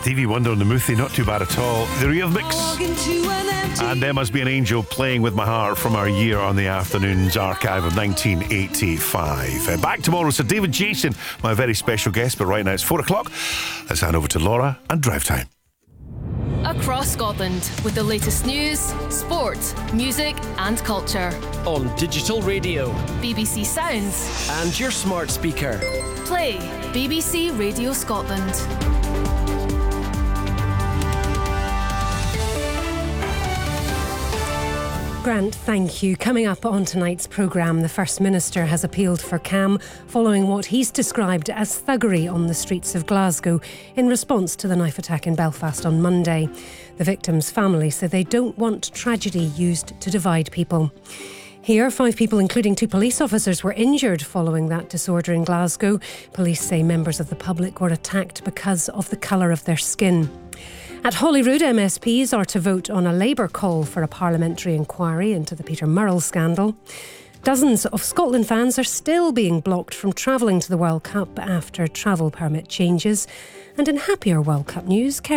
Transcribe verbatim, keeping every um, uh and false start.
Stevie Wonder and the Moothie, not too bad at all. The Eurythmics. And There Must Be an Angel, Playing With My Heart, from our Year on the Afternoons archive of nineteen eighty-five. Uh, back tomorrow, Sir David Jason, my very special guest, but right now it's four o'clock. Let's hand over to Laura and Drive Time. Across Scotland with the latest news, sport, music and culture. On digital radio, B B C Sounds and your smart speaker. Play B B C Radio Scotland. Grant, thank you. Coming up on tonight's programme, the First Minister has appealed for calm following what he's described as thuggery on the streets of Glasgow in response to the knife attack in Belfast on Monday. The victims' family say they don't want tragedy used to divide people. Here, five people, including two police officers, were injured following that disorder in Glasgow. Police say members of the public were attacked because of the colour of their skin. At Holyrood, M S Ps are to vote on a Labour call for a parliamentary inquiry into the Peter Murrell scandal. Dozens of Scotland fans are still being blocked from travelling to the World Cup after travel permit changes. And in happier World Cup news,